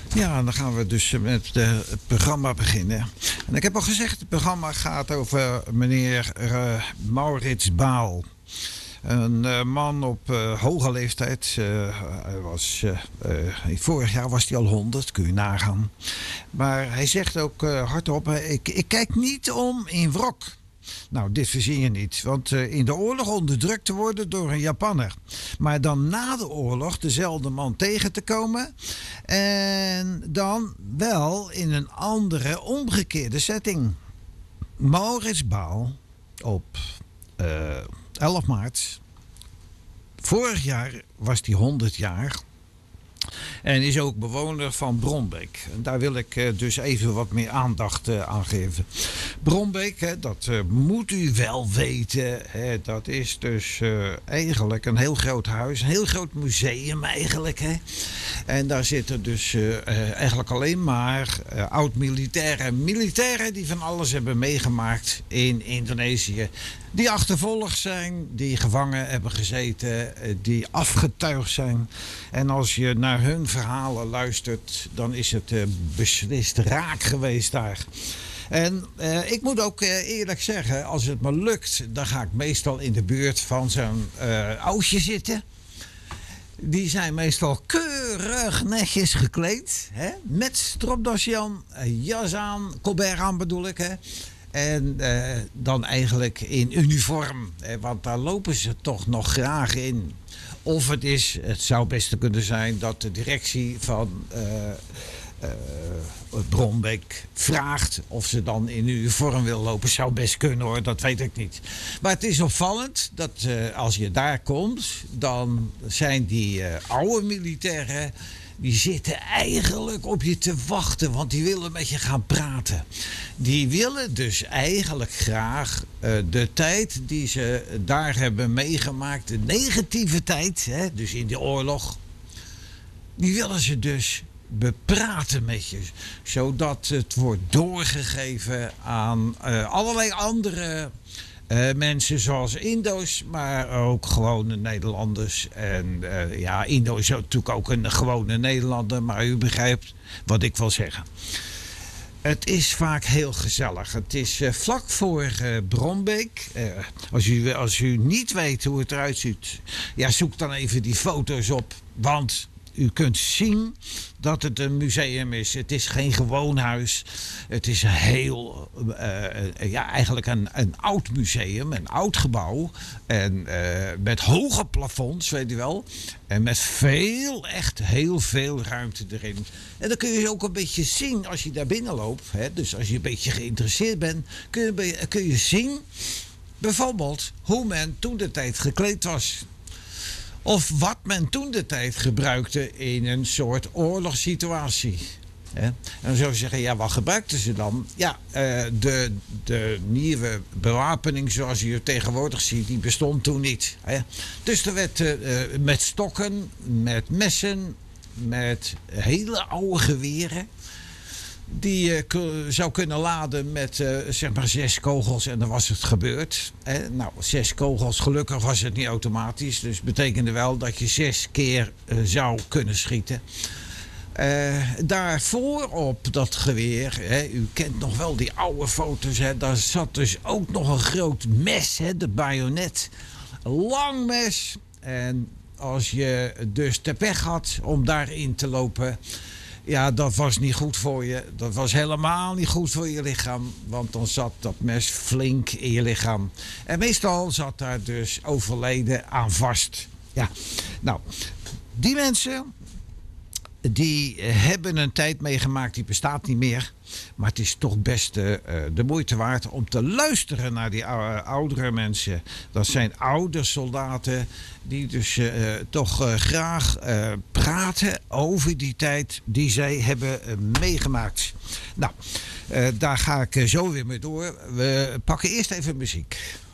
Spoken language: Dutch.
Ja, dan gaan we dus met het programma beginnen. En ik heb al gezegd, het programma gaat over meneer Maurits Baal. Een man op hoge leeftijd. Vorig jaar was hij al 100, kun je nagaan. Maar hij zegt ook hardop, ik kijk niet om in wrok. Nou, dit verzin je niet, want in de oorlog onderdrukt te worden door een Japanner. Maar dan na de oorlog dezelfde man tegen te komen. En dan wel in een andere, omgekeerde setting. Maurits Baal op 11 maart. Vorig jaar was hij 100 jaar. En is ook bewoner van Bronbeek. En daar wil ik dus even wat meer aandacht aan geven. Bronbeek, dat moet u wel weten. Dat is dus eigenlijk een heel groot huis. Een heel groot museum eigenlijk. En daar zitten dus eigenlijk alleen maar oud-militairen. Militairen die van alles hebben meegemaakt in Indonesië. Die achtervolgd zijn, die gevangen hebben gezeten, die afgetuigd zijn. En als je naar hun verhalen luistert, dan is het beslist raak geweest daar. En ik moet ook eerlijk zeggen, als het me lukt, dan ga ik meestal in de buurt van zo'n oudje zitten. Die zijn meestal keurig netjes gekleed. Hè? Met stropdasje aan, jas aan, colbert aan bedoel ik. Hè? En dan eigenlijk in uniform. Want daar lopen ze toch nog graag in. Of het zou best kunnen zijn dat de directie van Bronbeek vraagt of ze dan in uniform wil lopen. Zou best kunnen hoor, dat weet ik niet. Maar het is opvallend dat als je daar komt, dan zijn die oude militairen, die zitten eigenlijk op je te wachten, want die willen met je gaan praten. Die willen dus eigenlijk graag de tijd die ze daar hebben meegemaakt, de negatieve tijd, hè, dus in de oorlog, die willen ze dus bepraten met je, zodat het wordt doorgegeven aan allerlei andere mensen zoals Indo's, maar ook gewone Nederlanders. En Indo is natuurlijk ook een gewone Nederlander, maar u begrijpt wat ik wil zeggen. Het is vaak heel gezellig. Het is vlak voor Bronbeek. Als u niet weet hoe het eruit ziet, ja, zoek dan even die foto's op. Want u kunt zien dat het een museum is. Het is geen gewoon huis. Het is een heel, eigenlijk een oud museum, een oud gebouw. En met hoge plafonds, weet u wel. En met echt heel veel ruimte erin. En dan kun je ook een beetje zien als je daar binnen loopt. Hè, dus als je een beetje geïnteresseerd bent, kun je zien bijvoorbeeld hoe men toen de tijd gekleed was. Of wat men toen de tijd gebruikte in een soort oorlogssituatie. En dan zou je zeggen, ja, wat gebruikten ze dan? Ja, de nieuwe bewapening zoals je het tegenwoordig ziet, die bestond toen niet. Dus er werd met stokken, met messen, met hele oude geweren, die je zou kunnen laden met zeg maar 6 kogels en dan was het gebeurd. Nou, 6 kogels, gelukkig was het niet automatisch. Dus betekende wel dat je 6 keer zou kunnen schieten. Daarvoor op dat geweer, u kent nog wel die oude foto's, daar zat dus ook nog een groot mes, de bajonet. Een lang mes. En als je dus de pech had om daarin te lopen, ja, dat was niet goed voor je. Dat was helemaal niet goed voor je lichaam. Want dan zat dat mes flink in je lichaam. En meestal zat daar dus overleden aan vast. Ja, nou, die mensen, die hebben een tijd meegemaakt, die bestaat niet meer. Maar het is toch best de moeite waard om te luisteren naar die oudere mensen. Dat zijn oude soldaten die dus toch graag praten over die tijd die zij hebben meegemaakt. Nou, daar ga ik zo weer mee door. We pakken eerst even muziek.